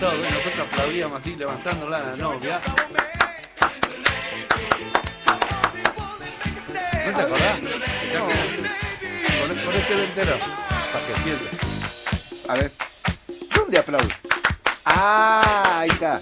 Todo, nosotros aplaudíamos así, levantándola a la novia. ¿No te acordás? Con ese ventero, para que sientas. A ver, ¿dónde aplaudo? Ah, ahí está.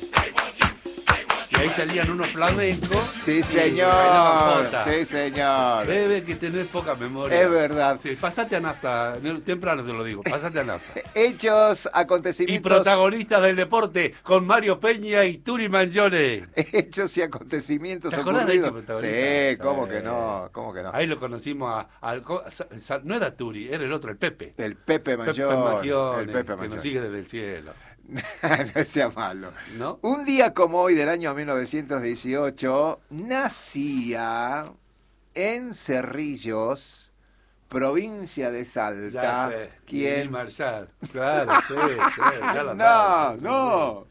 Y ahí salían unos flamencos. Sí, y señor. bailaban jota. Sí, señor. Debe que tenés poca memoria. Es verdad. Sí, pasate a nafta, temprano te lo digo, pasate a nafta. Hechos, Y acontecimientos. protagonistas del deporte, con Mario Peña y Turi Mangione. Hechos y acontecimientos ¿Te acordás de ocurridos. Hechos protagonistas? Sí, ¿cómo Sí. que no? ¿Cómo que no? Ahí lo conocimos no era Turi, era el otro, el Pepe. El Pepe Mayor. Magione, El Pepe que Mayor. nos sigue desde el cielo. No sea malo. ¿No? Un día como hoy del año 1918 nacía en Cerrillos, provincia de Salta. Ya sé. ¿Quién? Lili Marshall. Claro, sí, ya la No, sabes. no.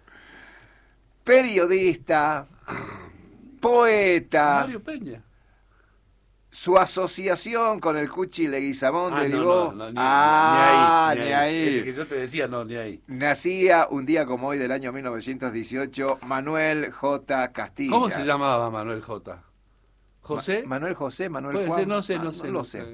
Periodista, poeta. Mario Peña. Su asociación con el Cuchi Leguizamón derivó. ni Ni ahí. ahí. Ese que yo te decía, no, ni ahí. Nacía un día como hoy del año 1918 Manuel J. Castilla. ¿Cómo se llamaba Manuel J? ¿José? Manuel José, Manuel Puede Juan. ser, no sé. No lo sé.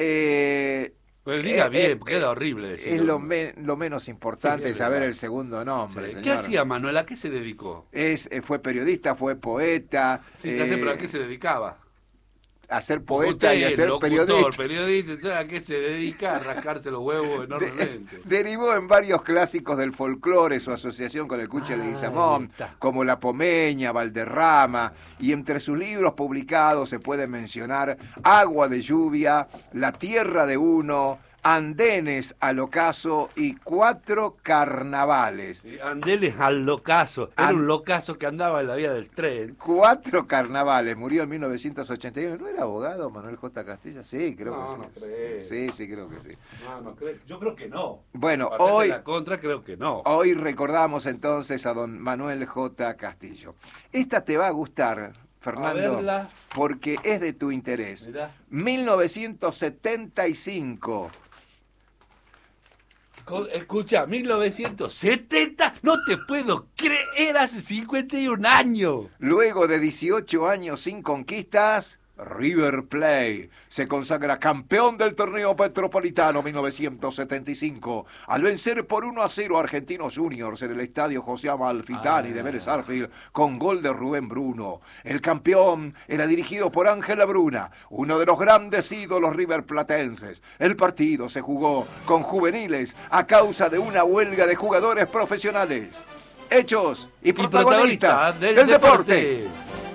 Pues diga bien, queda horrible decirlo. Es lo menos importante Sí, es saber verdad. el segundo nombre, Sí. señor. ¿Qué hacía Manuel? ¿A qué se dedicó? Fue periodista, fue poeta. Sí, ya sé, pero ¿a qué se dedicaba? A ser poeta y a ser periodista, ¿a qué se dedica? A rascarse los huevos enormemente. Derivó en varios clásicos del folclore su asociación con el Cuchi Leguizamón, como La Pomeña, Valderrama, y entre sus libros publicados se puede mencionar Agua de Lluvia, La Tierra de Uno, Andenes al Ocaso y 4 Carnavales. Andeles al locazo. Era un locazo que andaba en la vía del tren. 4 Carnavales. Murió en 1981. ¿No era abogado Manuel J. Castilla? Sí, creo que sí. No creo. Sí, creo que sí. No creo. Yo creo que no. Bueno, Para hacerte hoy... la contra, creo que no. Hoy recordamos entonces a don Manuel J. Castillo. Esta te va a gustar, Fernando, A verla. porque es de tu interés. Mirá. 1975. Escucha, 1970, no te puedo creer, hace 51 años. Luego de 18 años sin conquistas, River Plate se consagra campeón del torneo Metropolitano 1975 al vencer por 1-0 a Argentinos Juniors en el estadio José Amalfitani de Vélez Sarsfield con gol de Rubén Bruno. El campeón era dirigido por Ángela Bruna, uno de los grandes ídolos riverplatenses. El partido se jugó con juveniles a causa de una huelga de jugadores profesionales. Hechos y protagonistas del deporte.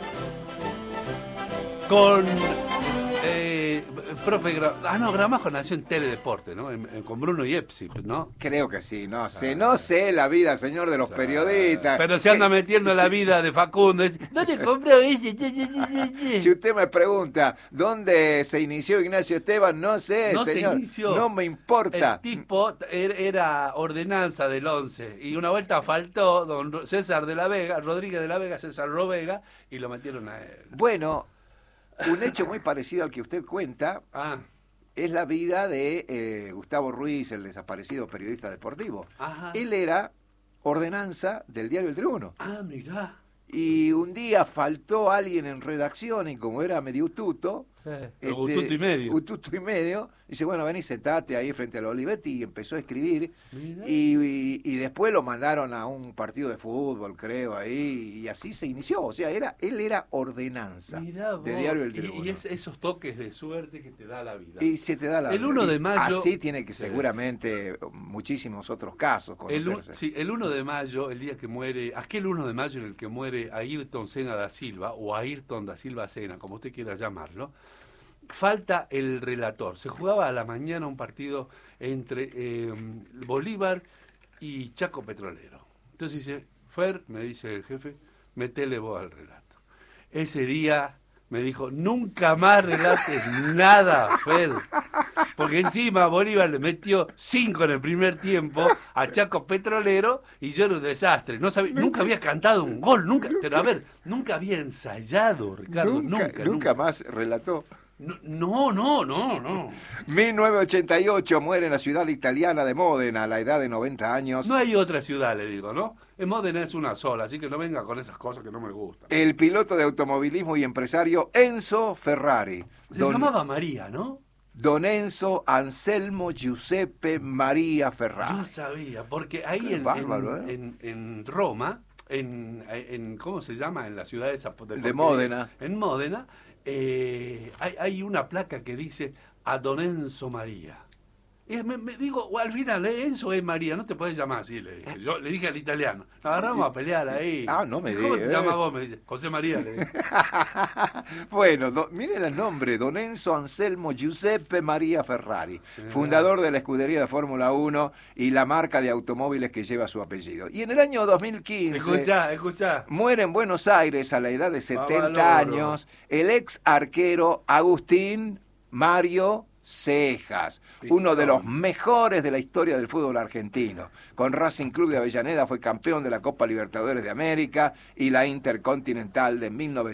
Con profe Gramajo nació en Teledeporte, ¿no? Con Bruno y Epsi, ¿no? Creo que sí, no sé la vida, señor, de los periodistas. Pero se anda metiendo en la vida de Facundo. ¿Dónde compró ese? Si usted me pregunta dónde se inició Ignacio Esteban, no sé, No señor. se inició. No me importa. El tipo era ordenanza del 11 y una vuelta faltó don César de la Vega, Rodríguez de la Vega, César Rovega, y lo metieron a él. Bueno, un hecho muy parecido al que usted cuenta es la vida de Gustavo Ruiz, el desaparecido periodista deportivo. Ajá. Él era ordenanza del diario El Tribuno. Mirá. Y un día faltó alguien en redacción y como era medio ututo, un tuto y medio, dice, bueno, vení, sentate ahí frente a la Olivetti, y empezó a escribir, y después lo mandaron a un partido de fútbol, creo, ahí, y así se inició. O sea, él era ordenanza de Diario El Tribuno. Y esos toques de suerte que te da la vida. Y se te da la vida. El 1 de mayo... Así tiene que seguramente muchísimos otros casos conocerse. El 1 de mayo, el día que muere, aquel 1 de mayo en el que muere Ayrton Senna da Silva, o Ayrton da Silva Senna, como usted quiera llamarlo, falta el relator. Se jugaba a la mañana un partido entre Bolívar y Chaco Petrolero. Entonces dice, Fer, me dice el jefe, metele vos al relato. Ese día me dijo, nunca más relates nada, Fer. Porque encima Bolívar le metió 5 en el primer tiempo a Chaco Petrolero y yo era un desastre. No sabía, nunca había cantado un gol, nunca. Pero a ver, nunca había ensayado, Ricardo, nunca más relató. No. 1988 muere en la ciudad italiana de Módena a la edad de 90 años. No hay otra ciudad, le digo, ¿no? En Módena es una sola, así que no venga con esas cosas que no me gustan. El piloto de automovilismo y empresario Enzo Ferrari. Se llamaba María, ¿no? Don Enzo Anselmo Giuseppe María Ferrari. Yo sabía, porque ahí en Roma, ¿cómo se llama? En la ciudad de Módena. En Módena, hay una placa que dice a Don Enzo María. Y me digo, al final, Enzo es María, no te podés llamar así, le dije. Yo le dije al italiano, nos agarramos a pelear ahí. No me digas. ¿Cómo te llamas vos? Me dice, José María, le dije. Bueno, miren el nombre, Don Enzo Anselmo Giuseppe María Ferrari, fundador de la escudería de Fórmula 1 y la marca de automóviles que lleva su apellido. Y en el año 2015... Escuchá. Muere en Buenos Aires a la edad de 70 años el ex arquero Agustín Mario Cejas, uno de los mejores de la historia del fútbol argentino. Con Racing Club de Avellaneda fue campeón de la Copa Libertadores de América y la Intercontinental de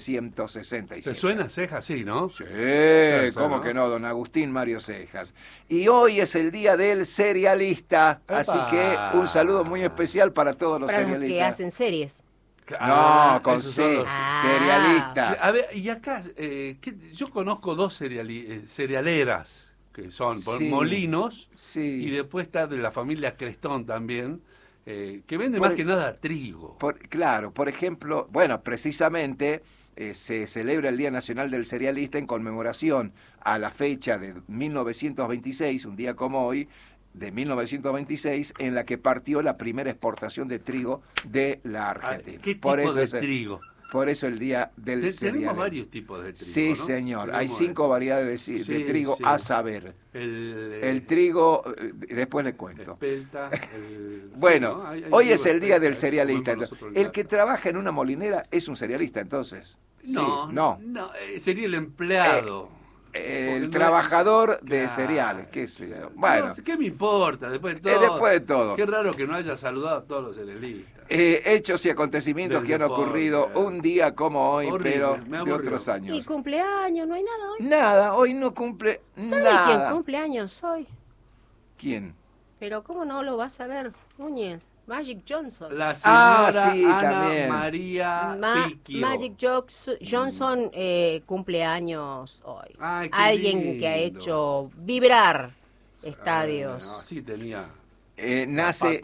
1967. ¿Te suena Cejas? Sí, ¿no? Sí, ¿cómo que no? Don Agustín Mario Cejas. Y hoy es el día del serialista, así que un saludo muy especial para todos los serialistas. Los que hacen series. No, con C, serialista. A ver, y acá, yo conozco dos cerealeras, que son Molinos, y después está de la familia Crestón también, que vende más que nada trigo. Claro, por ejemplo, bueno, precisamente se celebra el Día Nacional del Cerealista en conmemoración a la fecha de 1926, un día como hoy, de 1926, en la que partió la primera exportación de trigo de la Argentina. ¿Qué tipo de trigo? Por eso el día del cereal. Tenemos varios tipos de trigo, Sí, ¿no? señor. Hay 5 variedades de trigo a saber. El trigo, después le cuento. Espelta, bueno, ¿no? Hay hoy es el día espelta, del cerealista. El que caso. trabaja en una molinera es un cerealista, entonces. No, sería el empleado. El trabajador de cereales, qué sé yo. Bueno, ¿qué me importa? Después de todo. Qué raro que no haya saludado a todos los cerealistas. Hechos y acontecimientos que han ocurrido un día como hoy, horrible, pero de otros años. Y cumpleaños, no hay nada hoy. Nada, hoy no cumple ¿Sabe nada. quién cumpleaños hoy? ¿Quién? Pero ¿cómo no lo vas a ver, Núñez? Magic Johnson. La señora sí, Ana también. María Picchio. Magic Johnson cumple años hoy. Ay, qué Alguien lindo. que ha hecho vibrar estadios. Sí, tenía. Nace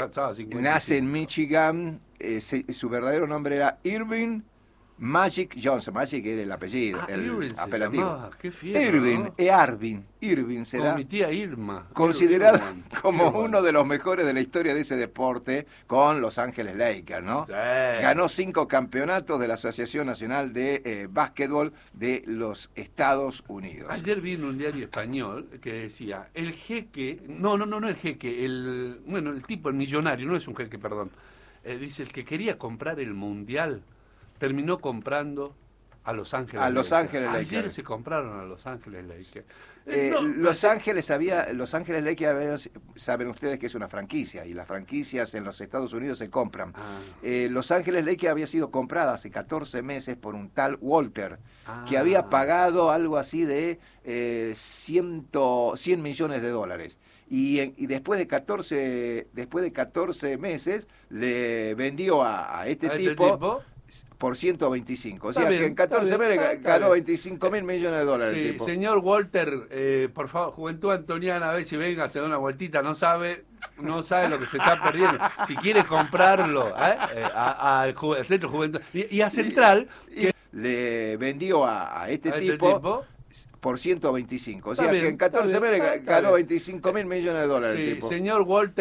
nace en Michigan, su verdadero nombre era Irving Magic Johnson. Magic era el apellido, el Irving se apelativo. llamaba, qué fiero, Irving, ¿no? Irving será Como mi tía Irma. considerado Irving. como uno de los mejores de la historia de ese deporte con Los Ángeles Lakers, ¿no? Sí. Ganó 5 campeonatos de la Asociación Nacional de Básquetbol de los Estados Unidos. Ayer vi en un diario español que decía, el jeque, no el jeque, el tipo, el millonario, no es un jeque, perdón, dice, el que quería comprar el Mundial terminó comprando a Los Ángeles Lakers. Los Ángeles Ayer Lakers. se compraron a Los Ángeles Lakers. Los Ángeles Lakers, saben ustedes que es una franquicia y las franquicias en los Estados Unidos se compran. Los Ángeles Lakers había sido comprada hace 14 meses por un tal Walter, que había pagado algo así de 100 millones de dólares. Y después de 14 meses le vendió a este tipo por 125. O sea que en 14 meses ganó 25.000 millones de dólares. Sí, el tipo. señor Walter, por favor, Juventud Antoniana, a ver si venga, se da una vueltita, no sabe lo que se está perdiendo. Si quiere comprarlo al Centro Juventud y a Central, que le vendió a este tipo por 125. O sea que en 14 meses ganó 25.000 millones de dólares. Sí, el tipo. señor Walter.